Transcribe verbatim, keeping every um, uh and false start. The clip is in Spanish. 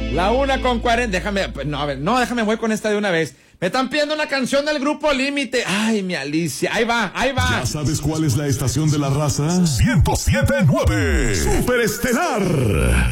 La una con cuarenta. Déjame, no, a ver, no, déjame, voy con esta de una vez. Me están pidiendo una canción del Grupo Límite. Ay, mi Alicia. Ahí va, ahí va. ¿Ya sabes cuál es la estación de la raza? ciento siete punto nueve. Superestelar.